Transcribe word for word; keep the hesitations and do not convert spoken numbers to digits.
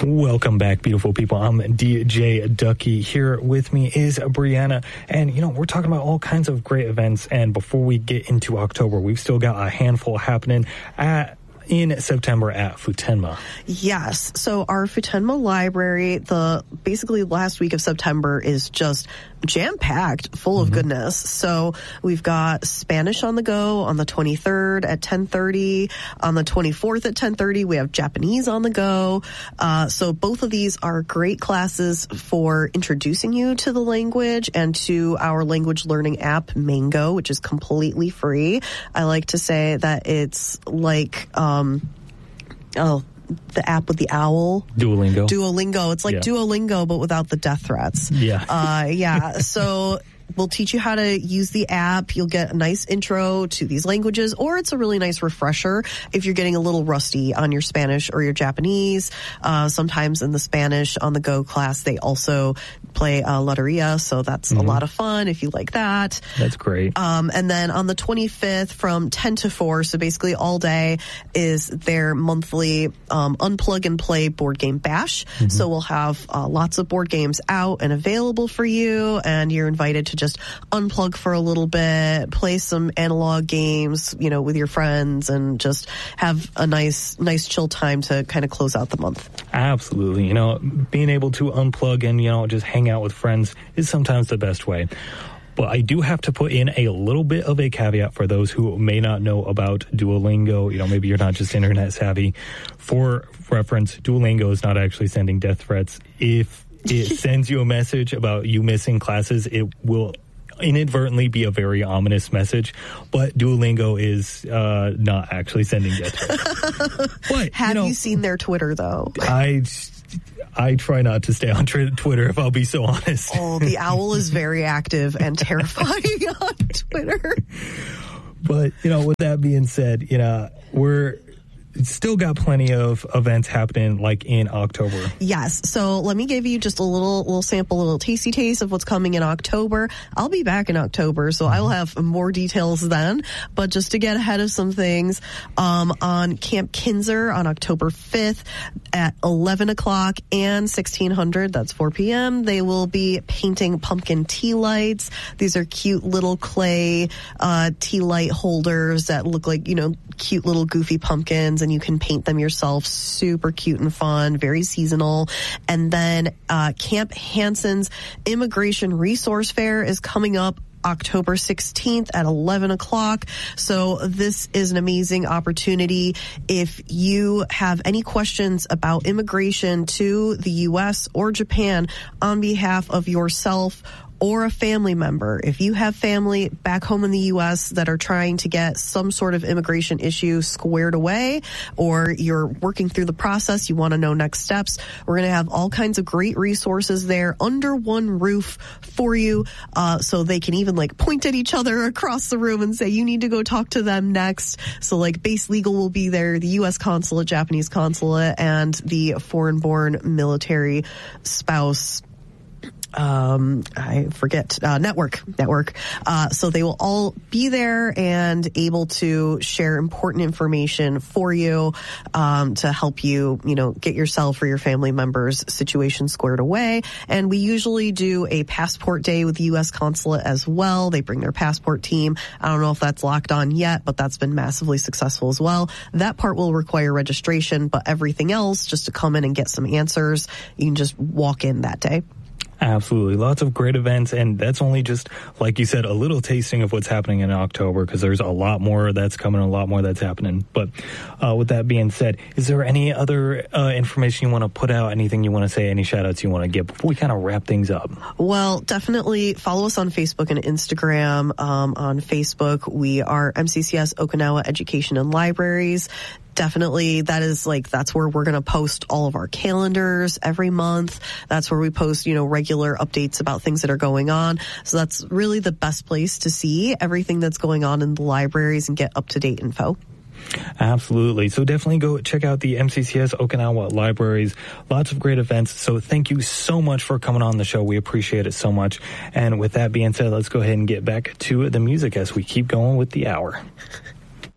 Welcome back, beautiful people. I'm D J Ducky. Here with me is Brianna. And, you know, we're talking about all kinds of great events. And before we get into October, we've still got a handful happening at in September at Futenma. Yes. So our Futenma library, the basically last week of September is just jam-packed, full of mm-hmm. goodness. So we've got Spanish on the go on the twenty-third at ten thirty. On the twenty-fourth at ten thirty, we have Japanese on the go. Uh, so both of these are great classes for introducing you to the language and to our language learning app, Mango, which is completely free. I like to say that it's like, um, oh, the app with the owl. Duolingo. Duolingo. It's like yeah. Duolingo, but without the death threats. Yeah. Uh, yeah. So we'll teach you how to use the app. You'll get a nice intro to these languages, or it's a really nice refresher if you're getting a little rusty on your Spanish or your Japanese. Uh, sometimes in the Spanish on the go class, they also play uh, Loteria, so that's mm-hmm. a lot of fun if you like that. That's great. Um, and then on the twenty-fifth from ten to four, so basically all day, is their monthly um, Unplug and Play board game bash. Mm-hmm. So we'll have uh, lots of board games out and available for you, and you're invited to just unplug for a little bit, play some analog games, you know, with your friends, and just have a nice, nice chill time to kind of close out the month. Absolutely. You know, being able to unplug and, you know, just hang out with friends is sometimes the best way. But I do have to put in a little bit of a caveat for those who may not know about Duolingo. You know, maybe you're not just internet savvy. For reference, Duolingo is not actually sending death threats. If it sends you a message about you missing classes, it will inadvertently be a very ominous message, but Duolingo is uh, not actually sending death threats. But, have you know, you seen their Twitter, though? I... I try not to stay on Twitter, if I'll be so honest. Oh, the owl is very active and terrifying on Twitter. But, you know, with that being said, you know, we're still got plenty of events happening, like in October. Yes. So let me give you just a little little sample, a little tasty taste of what's coming in October. I'll be back in October, so I will have more details then. But just to get ahead of some things, um, on Camp Kinzer on October fifth at eleven o'clock and sixteen hundred, that's four p.m., they will be painting pumpkin tea lights. These are cute little clay uh, tea light holders that look like, you know, cute little goofy pumpkins, and you can paint them yourself. Super cute and fun, very seasonal. And then uh, Camp Hansen's Immigration Resource Fair is coming up October sixteenth at eleven o'clock. So this is an amazing opportunity. If you have any questions about immigration to the U S or Japan on behalf of yourself or a family member, if you have family back home in the U S that are trying to get some sort of immigration issue squared away, or you're working through the process, you want to know next steps, we're going to have all kinds of great resources there under one roof for you, uh, so they can even like point at each other across the room and say, you need to go talk to them next. So like Base Legal will be there, the U S consulate, Japanese consulate, and the foreign-born military spouse Um, I forget, uh, network, network. Uh, so they will all be there and able to share important information for you, um, to help you, you know, get yourself or your family members' situation squared away. And we usually do a passport day with the U S consulate as well. They bring their passport team. I don't know if that's locked on yet, but that's been massively successful as well. That part will require registration, but everything else, just to come in and get some answers, you can just walk in that day. Absolutely. Lots of great events, and that's only just, like you said, a little tasting of what's happening in October, because there's a lot more that's coming, a lot more that's happening. But uh, with that being said, is there any other uh, information you want to put out, anything you want to say, any shout-outs you want to give before we kind of wrap things up? Well, definitely follow us on Facebook and Instagram. Um, on Facebook, we are M C C S Okinawa Education and Libraries. Definitely, that is like, that's where we're going to post all of our calendars every month. That's where we post, you know, regular updates about things that are going on. So that's really the best place to see everything that's going on in the libraries and get up-to-date info. Absolutely. So definitely go check out the M C C S Okinawa Libraries. Lots of great events. So thank you so much for coming on the show. We appreciate it so much. And with that being said, let's go ahead and get back to the music as we keep going with the hour.